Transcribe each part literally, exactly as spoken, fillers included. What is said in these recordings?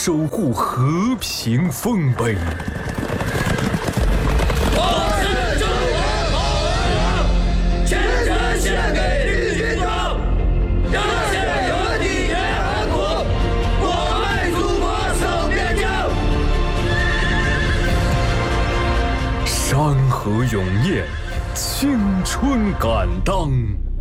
守护和平丰碑。 我是中华好人，全城献给绿军长，热血和地也安国，我为祖国守边疆。 山河永艳，青春敢当。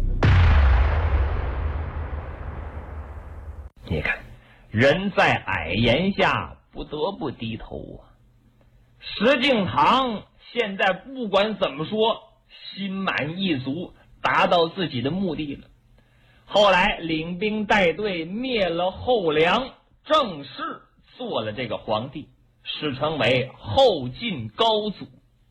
你看，人在矮檐下，不得不低头啊。石敬瑭现在不管怎么说，心满意足，达到自己的目的了。后来领兵带队灭了后梁，正式做了这个皇帝，史称为后晋高祖。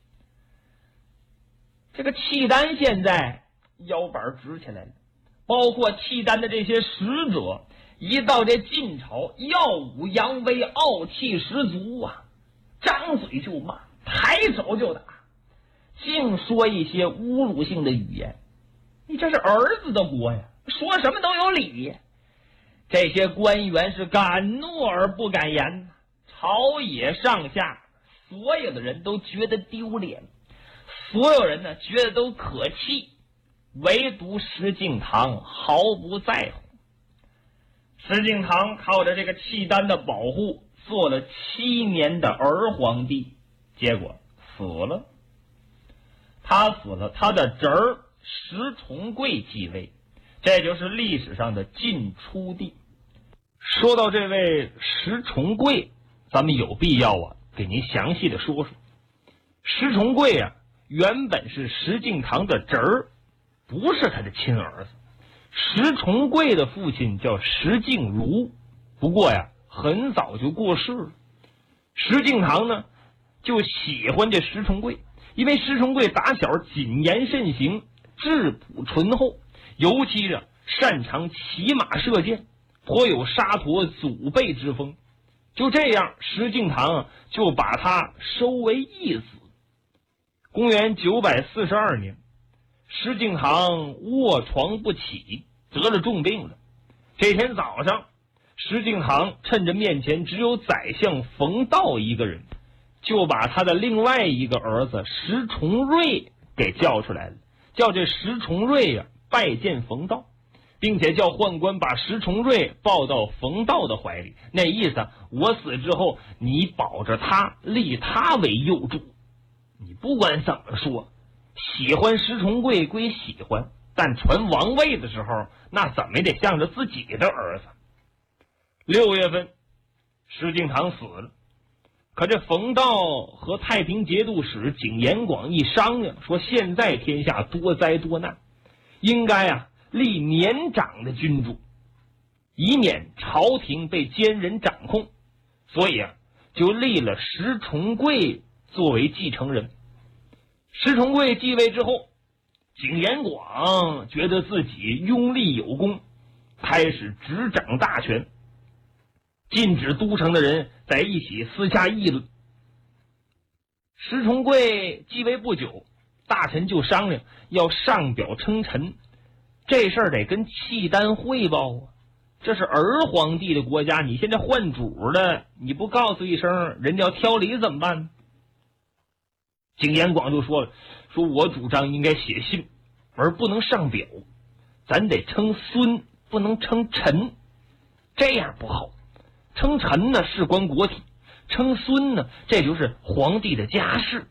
这个契丹现在腰板直起来了，包括契丹的这些使者，一到这晋朝，耀武扬威，傲气十足啊，张嘴就骂，抬手就打，净说一些侮辱性的语言。你这是儿子的国呀，说什么都有理。这些官员是敢怒而不敢言，朝野上下所有的人都觉得丢脸，所有人呢觉得都可气，唯独石敬瑭毫不在乎。石敬瑭靠着这个契丹的保护，做了七年的儿皇帝，结果死了。他死了，他的侄儿石重贵继位，这就是历史上的晋初帝。说到这位石重贵，咱们有必要啊给您详细的说说。石重贵啊，原本是石敬瑭的侄儿，不是他的亲儿子。石重贵的父亲叫石敬儒，不过呀，很早就过世了。石敬瑭呢，就喜欢这石重贵，因为石重贵打小谨言慎行，质朴醇厚，尤其是擅长骑马射箭，颇有沙陀祖辈之风。就这样，石敬瑭就把他收为义子。公元九百四十二年，石敬瑭卧床不起，得了重病了。这天早上，石敬瑭趁着面前只有宰相冯道一个人，就把他的另外一个儿子石重瑞给叫出来了，叫这石重瑞呀、啊、拜见冯道，并且叫宦官把石重瑞抱到冯道的怀里，那意思我死之后你保着他，立他为幼主。你不管怎么说，喜欢石重贵归喜欢，但传王位的时候，那怎么也得向着自己的儿子。六月份，石敬瑭死了，可这冯道和太平节度使景延广一商量，说现在天下多灾多难，应该啊立年长的君主，以免朝廷被奸人掌控，所以啊就立了石重贵作为继承人。石重贵继位之后，景延广觉得自己拥立有功，开始执掌大权，禁止都城的人在一起私下议论。石重贵继位不久，大臣就商量要上表称臣，这事儿得跟契丹汇报啊。这是儿皇帝的国家，你现在换主了，你不告诉一声，人家要挑理怎么办呢？景延广就说了，说我主张应该写信，而不能上表，咱得称孙，不能称臣，这样不好。称臣呢事关国体，称孙呢这就是皇帝的家事。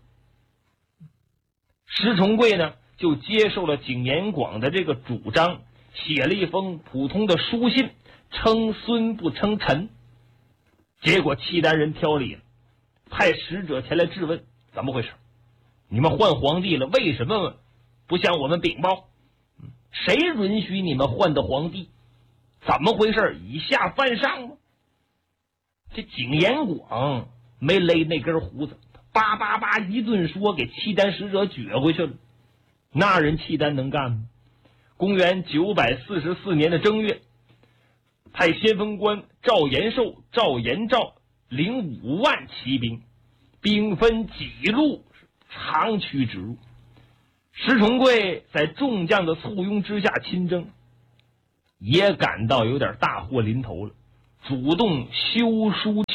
石重贵呢就接受了景延广的这个主张，写了一封普通的书信，称孙不称臣。结果契丹人挑理了，派使者前来质问，怎么回事？你们换皇帝了，为什么不向我们禀报？谁允许你们换的皇帝？怎么回事？以下犯上吗？这景延广没勒那根胡子，叭叭叭一顿说，给契丹使者撅回去了。那人契丹能干吗？公元九百四十四年的正月，派先锋官赵延寿、赵延昭领五万骑兵，兵分几路，长驱直入。石重贵在众将的簇拥之下亲征，也感到有点大祸临头了，主动修书求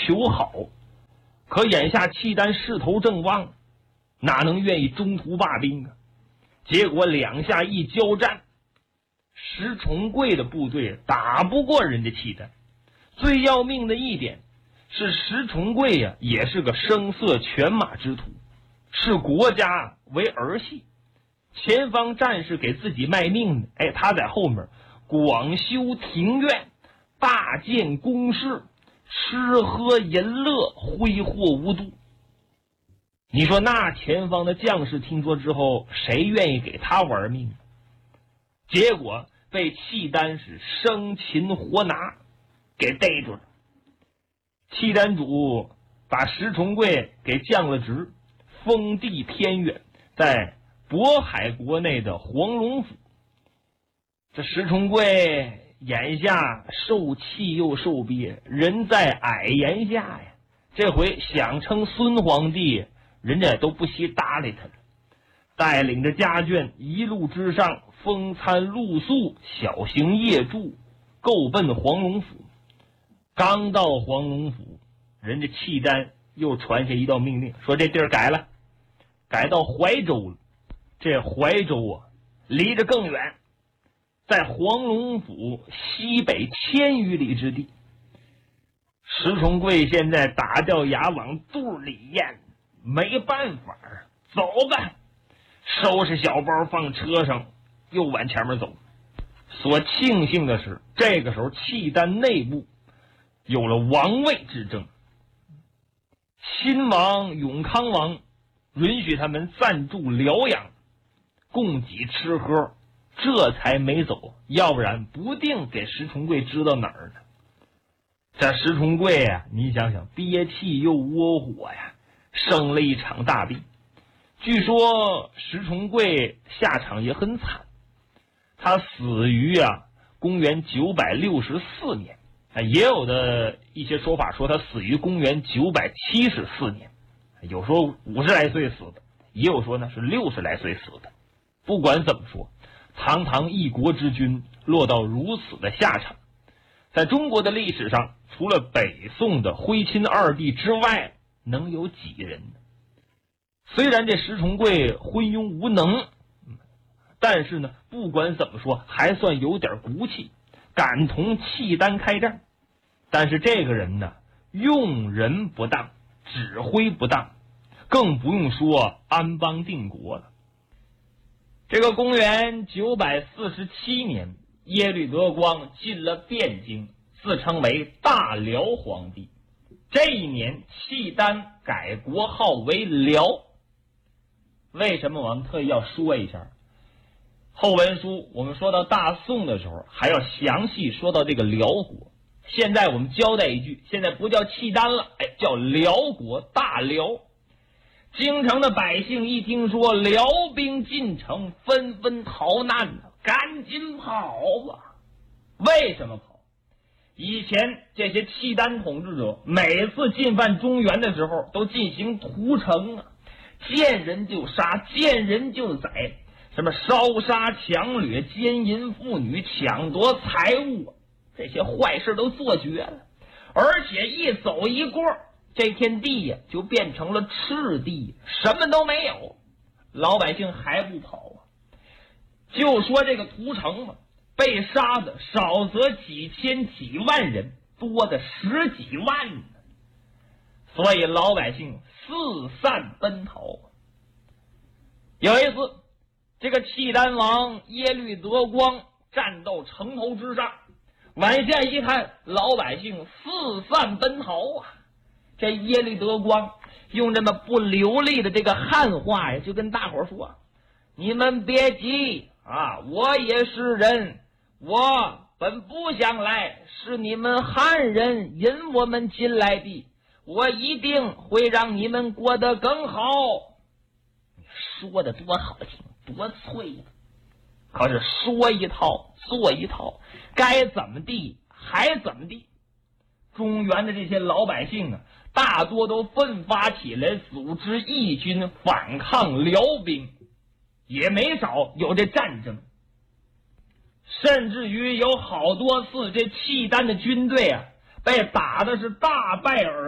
求好。可眼下契丹势头正旺，哪能愿意中途罢兵啊？结果两下一交战，石重贵的部队打不过人家契丹。最要命的一点是，石重贵呀、啊，也是个声色犬马之徒，视国家为儿戏。前方战士给自己卖命的，哎，他在后面广修庭院，大建宫室，吃喝淫乐，挥霍无度。你说那前方的将士听说之后，谁愿意给他玩命？结果被契丹是生擒活拿，给逮住了。契丹主把石重贵给降了职，封地偏远，在渤海国内的黄龙府。这石重贵眼下受气又受憋，人在矮檐下呀，这回想称孙皇帝，人家都不惜搭理他了。带领着家眷一路之上，风餐露宿，小行夜住，够奔黄龙府。刚到黄龙府，人家契丹又传下一道命令，说这地儿改了，改到怀州了。这怀州啊，离着更远，在黄龙府西北千余里之地。石重贵现在打掉牙往肚里咽，没办法，走吧，收拾小包放车上，又往前面走。所庆幸的是，这个时候契丹内部有了王位之争，新王永康王允许他们暂住辽阳，供给吃喝，这才没走，要不然不定给石重贵知道哪儿呢。这石重贵啊，你想想，憋气又窝火呀，生了一场大病。据说石重贵下场也很惨，他死于啊公元九百六十四年，也有的一些说法说他死于公元九百七十四年，有说五十来岁死的，也有说呢是六十来岁死的。不管怎么说，堂堂一国之君落到如此的下场，在中国的历史上，除了北宋的徽钦二帝之外，能有几人呢？虽然这石重贵昏庸无能，但是呢，不管怎么说，还算有点骨气，敢同契丹开战。但是这个人呢，用人不当，指挥不当，更不用说安邦定国了。这个公元九百四十七年，耶律德光进了汴京，自称为大辽皇帝。这一年，契丹改国号为辽。为什么我们特意要说一下？后文书我们说到大宋的时候，还要详细说到这个辽国。现在我们交代一句，现在不叫契丹了，哎，叫辽国，大辽。京城的百姓一听说辽兵进城，纷纷逃难了，赶紧跑吧。为什么跑？以前这些契丹统治者每次进犯中原的时候，都进行屠城啊，见人就杀，见人就宰，什么烧杀抢掠、奸淫妇女、抢夺财物，这些坏事都做绝了。而且一走一过，这片地呀就变成了赤地，什么都没有。老百姓还不跑啊？就说这个屠城嘛，被杀的少则几千几万人，多的十几万呢。所以老百姓四散奔逃。有一次，这个契丹王耶律德光站到城头之上，往下一看，老百姓四散奔逃啊。这耶律德光用这么不流利的这个汉话呀，就跟大伙说：你们别急啊，我也是人，我本不想来，是你们汉人引我们进来的，我一定会让你们过得更好。说的多好听，多脆呀！可是说一套做一套，该怎么地还怎么地。中原的这些老百姓啊，大多都奋发起来，组织义军反抗辽兵，也没少有这战争。甚至于有好多次，这契丹的军队啊，被打的是大败而